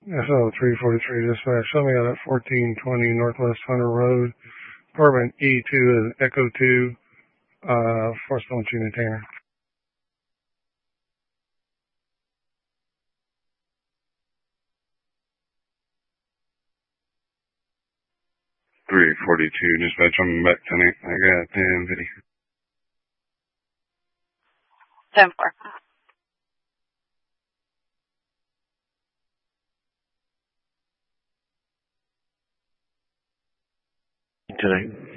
SO 343 dispatch. Show me out at 1420 Northwest Hunter Road, apartment E2 is Echo 2, Force Launch Unit Tanner. 342 dispatch, I'm back tonight. I got 1050. 10-4. Tonight.